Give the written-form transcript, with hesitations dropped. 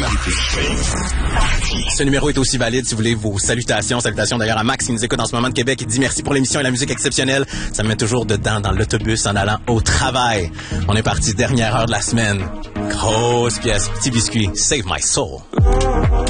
Ce numéro est aussi valide si vous voulez vos salutations. Salutations d'ailleurs à Max qui nous écoute en ce moment de Québec. Il dit merci pour l'émission et la musique exceptionnelle. Ça me met toujours dedans dans l'autobus en allant au travail. On est parti, dernière heure de la semaine. Grosse pièce, petit biscuit. Save my soul.